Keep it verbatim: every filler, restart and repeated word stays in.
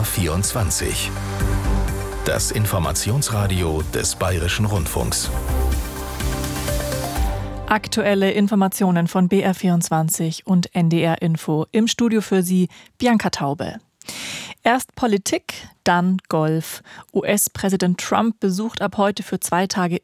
R vierundzwanzig. Das Informationsradio des Bayerischen Rundfunks. Aktuelle Informationen von B R vierundzwanzig und N D R Info. Im Studio für Sie Bianca Taube. Erst Politik, dann Golf. U S-Präsident Trump besucht ab heute für zwei Tage